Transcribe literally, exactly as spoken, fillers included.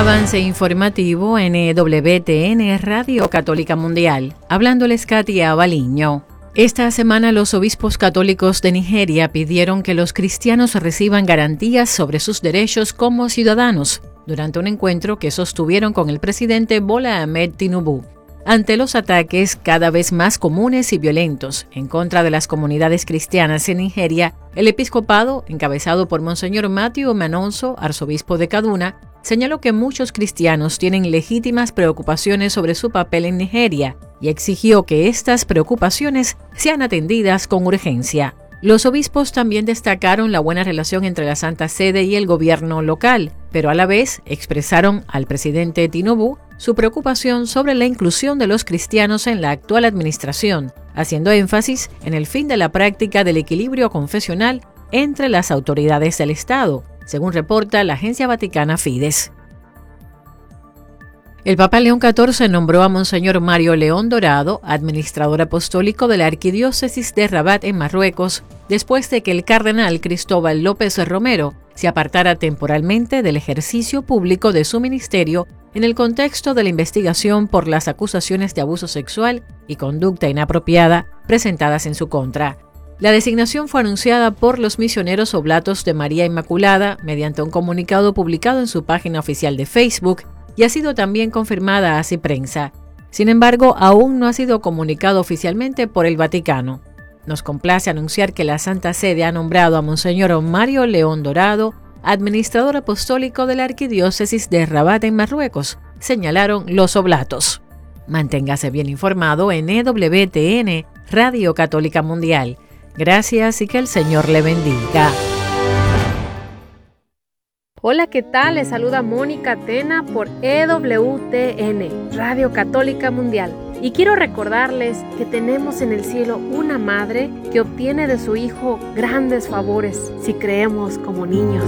avance informativo en E W T N Radio Católica Mundial. Hablándoles Katia Baliño. Esta semana los obispos católicos de Nigeria pidieron que los cristianos reciban garantías sobre sus derechos como ciudadanos durante un encuentro que sostuvieron con el presidente Bola Ahmed Tinubu. Ante los ataques cada vez más comunes y violentos en contra de las comunidades cristianas en Nigeria, el episcopado, encabezado por Monseñor Matthew Manonso, arzobispo de Kaduna, señaló que muchos cristianos tienen legítimas preocupaciones sobre su papel en Nigeria y exigió que estas preocupaciones sean atendidas con urgencia. Los obispos también destacaron la buena relación entre la Santa Sede y el gobierno local, pero a la vez expresaron al presidente Tinubu su preocupación sobre la inclusión de los cristianos en la actual administración, haciendo énfasis en el fin de la práctica del equilibrio confesional entre las autoridades del Estado, según reporta la agencia vaticana Fides. El Papa León catorce nombró a Monseñor Mario León Dorado, administrador apostólico de la Arquidiócesis de Rabat en Marruecos, después de que el cardenal Cristóbal López Romero se apartara temporalmente del ejercicio público de su ministerio en el contexto de la investigación por las acusaciones de abuso sexual y conducta inapropiada presentadas en su contra. La designación fue anunciada por los misioneros oblatos de María Inmaculada mediante un comunicado publicado en su página oficial de Facebook y ha sido también confirmada a Ciprensa. Sin embargo, aún no ha sido comunicado oficialmente por el Vaticano. Nos complace anunciar que la Santa Sede ha nombrado a Monseñor Mario León Dorado, administrador apostólico de la Arquidiócesis de Rabat en Marruecos, señalaron los oblatos. Manténgase bien informado en E W T N, Radio Católica Mundial. Gracias y que el Señor le bendiga. Hola, ¿qué tal? Les saluda Mónica Tena por E W T N, Radio Católica Mundial. Y quiero recordarles que tenemos en el cielo una madre que obtiene de su Hijo grandes favores si creemos como niños.